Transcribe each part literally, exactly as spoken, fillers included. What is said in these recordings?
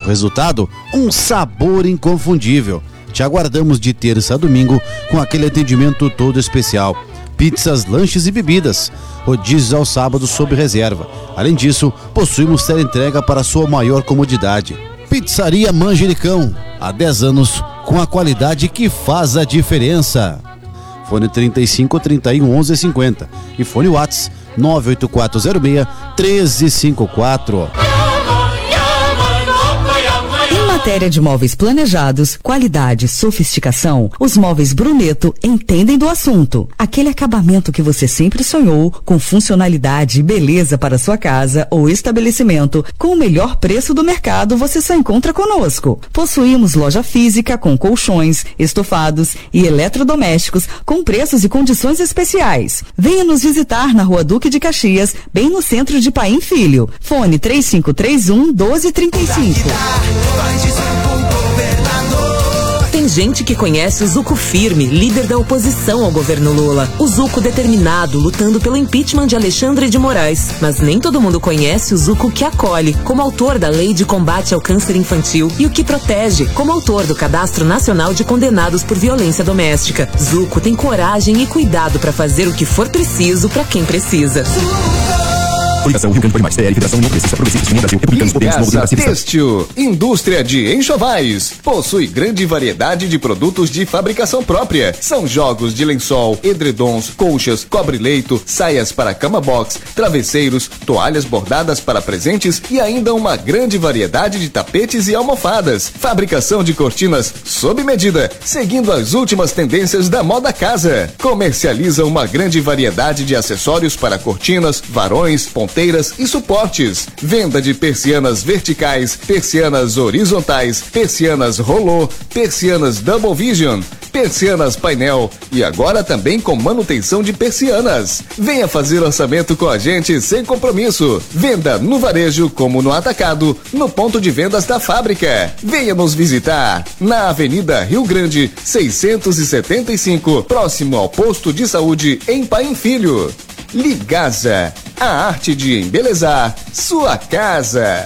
Resultado? Um sabor inconfundível. Te aguardamos de terça a domingo com aquele atendimento todo especial. Pizzas, lanches e bebidas. Rodízios aos sábados sob reserva. Além disso, possuímos teleentrega para sua maior comodidade. Pizzaria Manjericão. Há dez anos, com a qualidade que faz a diferença. Fone trinta e cinco, trinta e um, onze, cinquenta. E fone WhatsApp nove oito quatro zero seis, um três cinco quatro. Em matéria de móveis planejados, qualidade, sofisticação, os móveis Bruneto entendem do assunto. Aquele acabamento que você sempre sonhou, com funcionalidade e beleza para sua casa ou estabelecimento, com o melhor preço do mercado, você só encontra conosco. Possuímos loja física com colchões, estofados e eletrodomésticos com preços e condições especiais. Venha nos visitar na Rua Duque de Caxias, bem no centro de Paim Filho. Fone três cinco três um, um dois três cinco. Tem gente que conhece o Zuco firme, líder da oposição ao governo Lula. O Zuco determinado, lutando pelo impeachment de Alexandre de Moraes. Mas nem todo mundo conhece o Zuco que acolhe, como autor da Lei de Combate ao Câncer Infantil, e o que protege, como autor do Cadastro Nacional de Condenados por Violência Doméstica. Zuco tem coragem e cuidado para fazer o que for preciso para quem precisa. Coligação Rio Grande do Norte, P L, Federação União Progressista Progressista União Brasil, Republicanos, Podemos, Novo Casa Democracia. Têxtil, indústria de enxovais, possui grande variedade de produtos de fabricação própria. São jogos de lençol, edredons, colchas, cobre-leito, saias para cama box, travesseiros, toalhas bordadas para presentes e ainda uma grande variedade de tapetes e almofadas. Fabricação de cortinas sob medida, seguindo as últimas tendências da moda casa. Comercializa uma grande variedade de acessórios para cortinas, varões, ponteiras e suportes. Venda de persianas verticais, persianas horizontais, persianas rolô, persianas double vision, persianas painel e agora também com manutenção de persianas. Venha fazer orçamento com a gente sem compromisso. Venda no varejo como no atacado, no ponto de vendas da fábrica. Venha nos visitar na Avenida Rio Grande, seiscentos e setenta e cinco, próximo ao posto de saúde em Paim Filho. Ligasa, a arte de embelezar sua casa.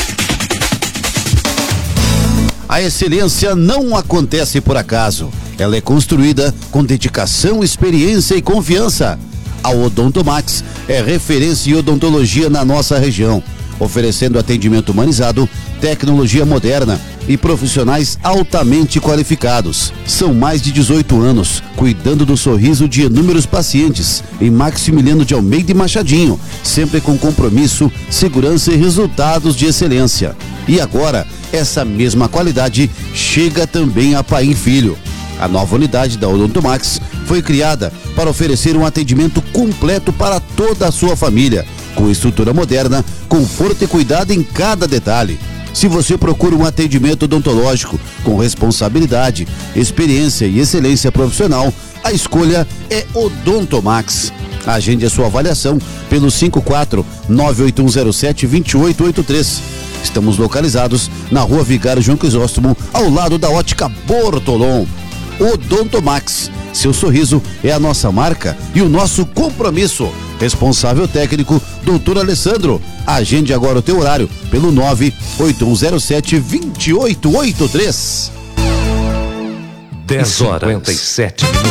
A excelência não acontece por acaso. Ela é construída com dedicação, experiência e confiança. A Odontomax é referência em odontologia na nossa região, oferecendo atendimento humanizado, tecnologia moderna e profissionais altamente qualificados. São mais de dezoito anos, cuidando do sorriso de inúmeros pacientes em Maximiliano de Almeida e Machadinho, sempre com compromisso, segurança e resultados de excelência. E agora, essa mesma qualidade chega também a Paim Filho. A nova unidade da Odontomax foi criada para oferecer um atendimento completo para toda a sua família, com estrutura moderna, conforto e cuidado em cada detalhe. Se você procura um atendimento odontológico com responsabilidade, experiência e excelência profissional, a escolha é Odontomax. Agende a sua avaliação pelo cinco quatro nove oito um zero sete dois oito oito três. Estamos localizados na Rua Vigário João Crisóstomo, ao lado da Ótica Bortolom. Odontomax. Seu sorriso é a nossa marca e o nosso compromisso. Responsável técnico, doutor Alessandro. Agende agora o teu horário pelo nove oito um zero sete dois oito oito três. dez horas e cinquenta e sete minutos.